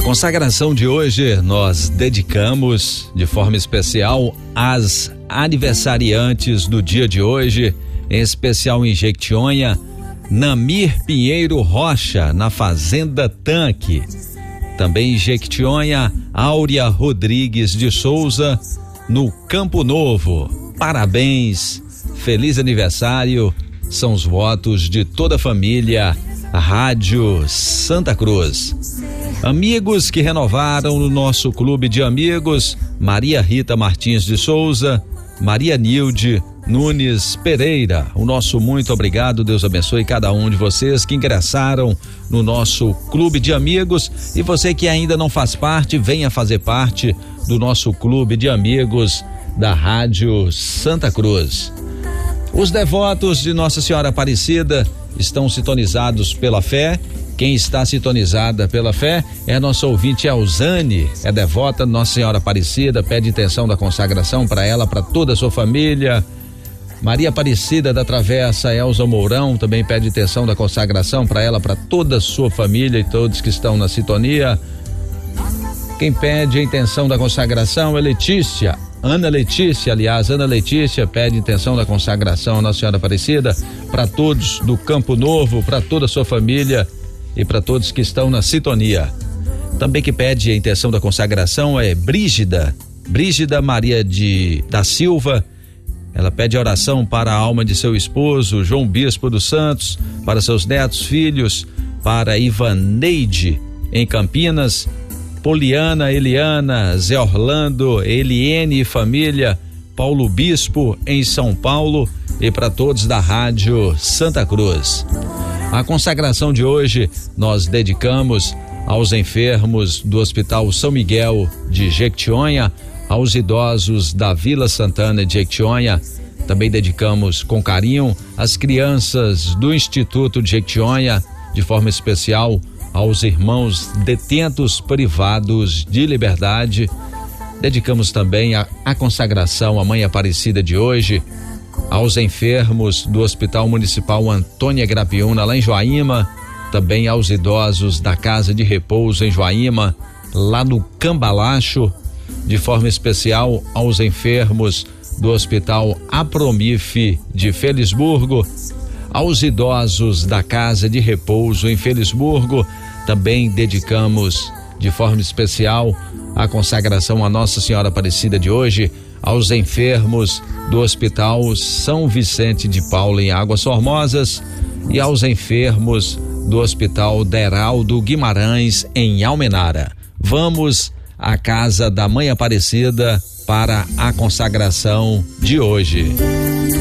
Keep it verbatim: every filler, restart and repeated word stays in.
Consagração de hoje nós dedicamos de forma especial às aniversariantes do dia de hoje, em especial em Jequitinhonha, Namir Pinheiro Rocha, na Fazenda Tanque. Também em Jequitinhonha, Áurea Rodrigues de Souza, no Campo Novo. Parabéns, feliz aniversário, são os votos de toda a família Rádio Santa Cruz. Amigos que renovaram no nosso clube de amigos: Maria Rita Martins de Souza, Maria Nilde Nunes Pereira. O nosso muito obrigado, Deus abençoe cada um de vocês que ingressaram no nosso clube de amigos, e você que ainda não faz parte, venha fazer parte do nosso clube de amigos da Rádio Santa Cruz. Os devotos de Nossa Senhora Aparecida estão sintonizados pela fé. Quem está sintonizada pela fé é a nossa ouvinte Elzane, é devota de Nossa Senhora Aparecida, pede intenção da consagração para ela, para toda a sua família. Maria Aparecida da Travessa, Elza Mourão, também pede intenção da consagração para ela, para toda a sua família e todos que estão na sintonia. Quem pede a intenção da consagração é Letícia, Ana Letícia, aliás, Ana Letícia pede intenção da consagração à Nossa Senhora Aparecida para todos do Campo Novo, para toda a sua família e para todos que estão na sintonia. Também que pede a intenção da consagração é Brígida, Brígida Maria de da Silva. Ela pede oração para a alma de seu esposo, João Bispo dos Santos, para seus netos, filhos, para Ivaneide, em Campinas, Poliana, Eliana, Zé Orlando, Eliene e família, Paulo Bispo, em São Paulo, e para todos da Rádio Santa Cruz. A consagração de hoje nós dedicamos aos enfermos do Hospital São Miguel de Jequitinhonha, aos idosos da Vila Santana de Jequitinhonha. Também dedicamos com carinho às crianças do Instituto de Jequitinhonha, de forma especial aos irmãos detentos privados de liberdade. Dedicamos também a, a consagração à Mãe Aparecida de hoje, aos enfermos do Hospital Municipal Antônia Grapiúna, lá em Joaíma, também aos idosos da Casa de Repouso em Joaíma, lá no Cambalacho, de forma especial aos enfermos do Hospital Apromif de Felisburgo, aos idosos da Casa de Repouso em Felisburgo. Também dedicamos de forma especial a consagração à Nossa Senhora Aparecida de hoje, aos enfermos do Hospital São Vicente de Paula em Águas Formosas e aos enfermos do Hospital Deraldo Guimarães em Almenara. Vamos à casa da Mãe Aparecida para a consagração de hoje.